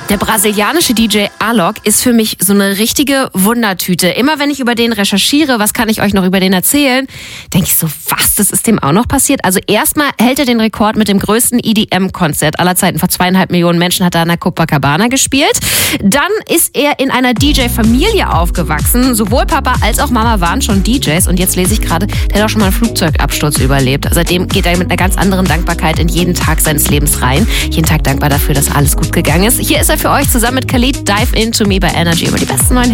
Der brasilianische DJ Alok ist für mich so eine richtige Wundertüte. Immer wenn ich über den recherchiere, was kann ich euch noch über den erzählen, denke ich so, was, das ist dem auch noch passiert? Also erstmal hält er den Rekord mit dem größten EDM-Konzert aller Zeiten. Vor 2,5 Millionen Menschen hat er an der Copacabana gespielt. Dann ist er in einer DJ-Familie aufgewachsen. Sowohl Papa als auch Mama waren schon DJs. Und jetzt lese ich gerade, der hat auch schon mal einen Flugzeugabsturz überlebt. Seitdem geht er mit einer ganz anderen Dankbarkeit in jeden Tag seines Lebens rein. Jeden Tag dankbar dafür, dass alles gut gegangen ist. Hier ist er für euch zusammen mit Khalid, Dive Into Me bei Energy über die besten neuen Hits.